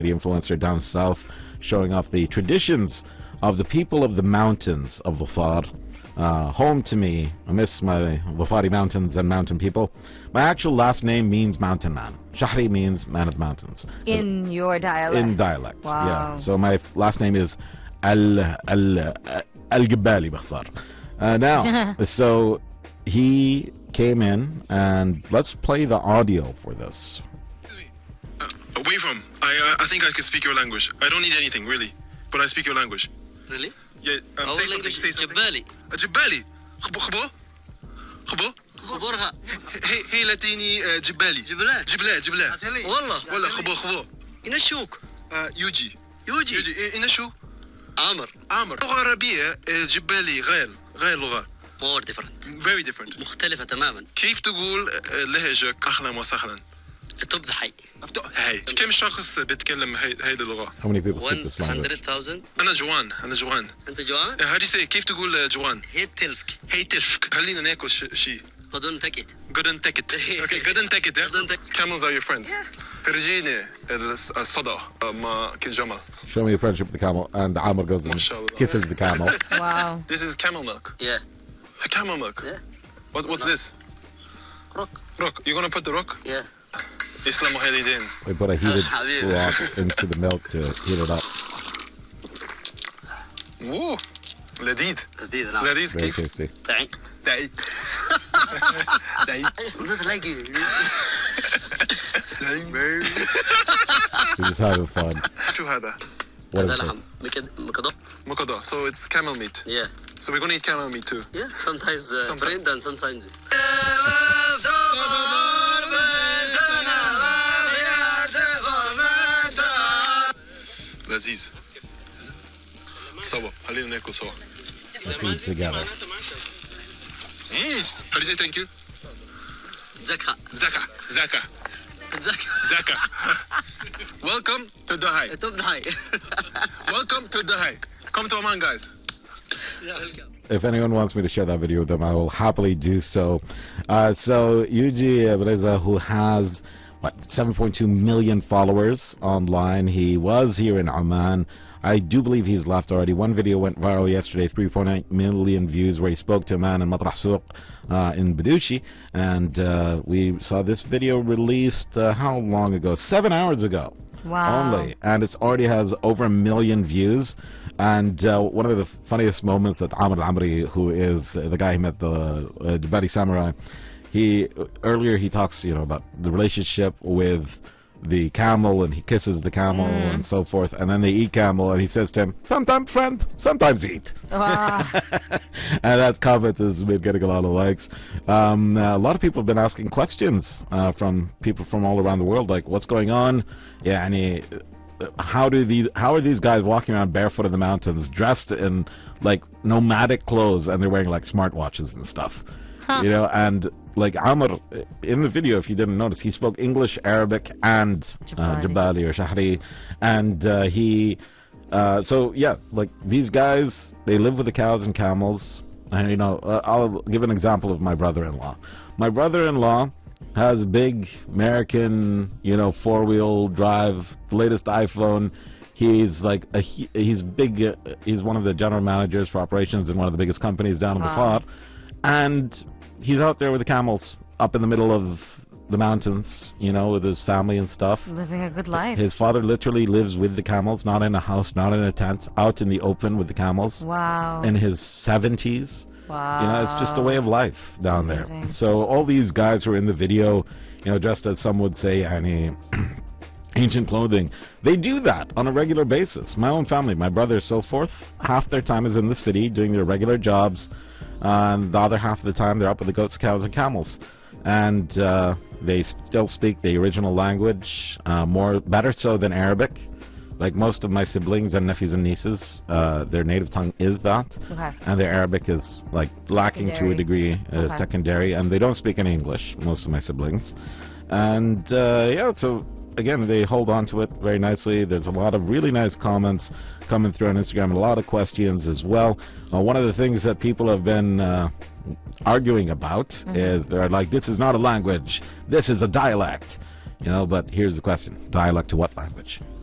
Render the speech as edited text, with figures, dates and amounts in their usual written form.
influencer down south, showing off the traditions of the people of the mountains of Dhofar. Home to me. I miss my Dhofari mountains and mountain people. My actual last name means mountain man. Shahri means man of the mountains. In your dialect? In dialect, wow. Yeah. So my last name is Al-Gibbali Bakhsar. Now, so he came in, and let's play the audio for this. Where you from? I think I can speak your language. I don't need anything, really. But I speak your language. Really? Yeah, say something, say something. جبالي. جبالي. خبو. خبورها. هي لاتيني جبالي. جبلات. والله خبو. ينشوك. يوجي. ينشو. عامر. لغة عربية جبالي غير لغة. More different. Very different. مختلفة تماما. كيف تقول لهجك أهلا وسهلا؟ تبضحي. هاي. كم شخص بيتكلم هاي اللغة؟ How many people speak this language? 100,000. أنا جوان. أنت جوان؟ How do you say? كيف تقول جوان؟ هي تلفك. خلينا ناكل شيء. بدون تكت. Gooden take it. Okay, gooden take it. Camels are your friends. فرجيني الصدى مع جمل. Show me your friendship with the camel, and Amr goes and kisses the camel. Wow. This is camel milk. Yeah. A camel milk. Yeah. What's this? Rock. You're gonna put the rock? Yeah. Islam Muhammedin. We put a heated rock into the milk to heat it up. Woo. لذيذ. نعم. لذيذ Very كيف؟ tasty. داي. We're just having fun. شو هذا؟ What هذا is لحم this? مقدة. So it's camel meat. Yeah. So we're gonna eat camel meat too. Yeah. Sometimes brain and sometimes. لذيذ. سوا. خلينا ناكل سوا. Let's eat together. How do you say thank you? Zaka. Welcome to Dubai. تبضحي. Welcome to Dubai. Come to Oman, guys. If anyone wants me to share that video with them, I will happily do so. So Yuji Breza, who has 7.2 million followers online, he was here in Oman. I do believe he's left already. One video went viral yesterday, 3.8 million views, where he spoke to a man in Matrah Souq in Badushi. And we saw this video released how long ago? 7 hours ago. Wow. Only. And it already has over 1 million views. And one of the funniest moments that Amr Al-Amri, who is the guy who met the Dubai Samurai, earlier he talks, about the relationship with the camel, and he kisses the camel and so forth, and then they eat camel, and he says to him, sometimes friend, sometimes eat. Wow. And that comment has been getting a lot of likes. A lot of people have been asking questions from people from all around the world, like, what's going on? Yeah, and how are these guys walking around barefoot in the mountains, dressed in like nomadic clothes, and they're wearing like smartwatches and stuff? And like Amr, in the video, if you didn't notice, he spoke English, Arabic, and Jabali or Shahri. And so yeah, like these guys, they live with the cows and camels. And I'll give an example of my brother-in-law. My brother-in-law has a big American, 4-wheel drive, the latest iPhone. He's like he's big. He's one of the general managers for operations in one of the biggest companies down in the Far. And he's out there with the camels up in the middle of the mountains, with his family and stuff. Living a good life. His father literally lives with the camels, not in a house, not in a tent, out in the open with the camels. Wow. In his 70s. Wow. It's just a way of life down there. So all these guys who are in the video, dressed as some would say, ancient clothing, they do that on a regular basis. My own family, my brother, so forth, half their time is in the city doing their regular jobs. And the other half of the time, they're up with the goats, cows, and camels. And they still speak the original language, better so than Arabic. Like most of my siblings and nephews and nieces, their native tongue is that. Okay. And their Arabic is like lacking to a degree, secondary. And they don't speak any English, most of my siblings. And so again, they hold on to it very nicely. There's a lot of really nice comments coming through on Instagram, and a lot of questions as well. One of the things that people have been arguing about is they're like, this is not a language, this is a dialect. But here's the question: dialect to what language?